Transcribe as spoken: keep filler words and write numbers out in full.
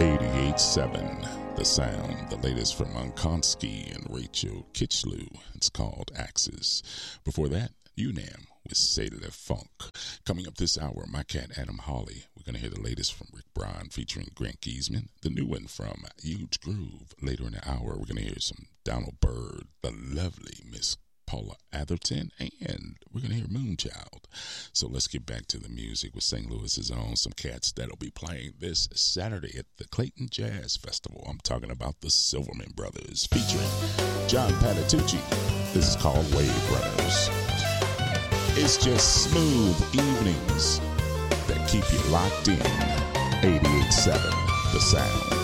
eighty-eight seven, The Sound, the latest from Unkonsky and Rachel Kitchlew. It's called Axis. Before that, UNAM with Say Le Funk. Coming up this hour, my cat Adam Hawley. We're going to hear the latest from Rick Bryan featuring Grant Giesman. The new one from Huge Groove. Later in the hour, we're going to hear some Donald Byrd, the lovely Miss Paula Atherton, and we're going to hear Moonchild. So let's get back to the music with Saint Louis's own, some cats that'll be playing this Saturday at the Clayton Jazz Festival. I'm talking about the Silverman Brothers featuring John Patitucci. This is called Wave Runners. It's just smooth evenings that keep you locked in. eighty-eight seven, The Sound.